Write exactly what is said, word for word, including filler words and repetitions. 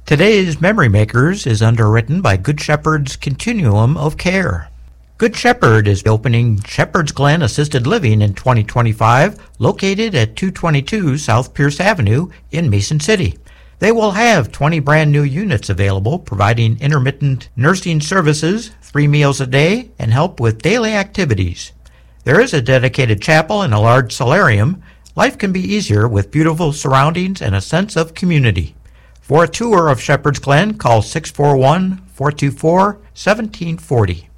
Today's Memory Makers is underwritten by Good Shepherd's Continuum of Care. Good Shepherd is opening Shepherd's Glen Assisted Living in twenty twenty-five, located at two twenty-two South Pierce Avenue in Mason City. They will have twenty brand new units available, providing intermittent nursing services, three meals a day, and help with daily activities. There is a dedicated chapel and a large solarium. Life can be easier with beautiful surroundings and a sense of community. For a tour of Shepherd's Glen, call six four one, four two four, one seven four zero.